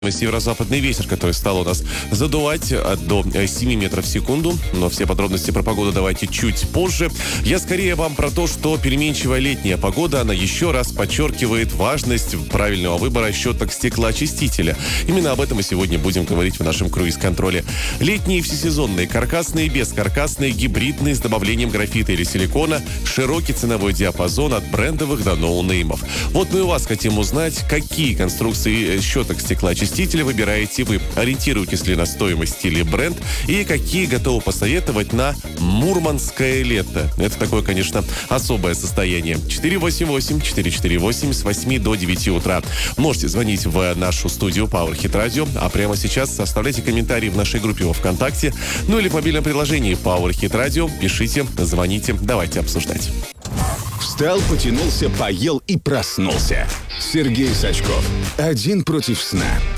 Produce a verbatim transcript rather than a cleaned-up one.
Северо-западный ветер, который стал у нас задувать до семи метров в секунду. Но все подробности про погоду давайте чуть позже. Я скорее вам про то, что переменчивая летняя погода, она еще раз подчеркивает важность правильного выбора щеток стеклоочистителя. Именно об этом мы сегодня будем говорить в нашем круиз-контроле. Летние всесезонные, каркасные, бескаркасные, гибридные, с добавлением графита или силикона, широкий ценовой диапазон от брендовых до ноунеймов. Вот мы у вас хотим узнать, какие конструкции щеток стеклоочистителя выбираете вы, ориентируетесь ли на стоимость или бренд, и какие готовы посоветовать на мурманское лето. Это такое, конечно, особое состояние. четыре восемь восемь четыре четыре восемь с восьми до девяти утра. Можете звонить в нашу студию Power Hit Radio, а прямо сейчас оставляйте комментарии в нашей группе во ВКонтакте, ну или в мобильном приложении Power Hit Radio. Пишите, звоните, давайте обсуждать. Встал, потянулся, поел и проснулся. Сергей Сачков. Один против сна.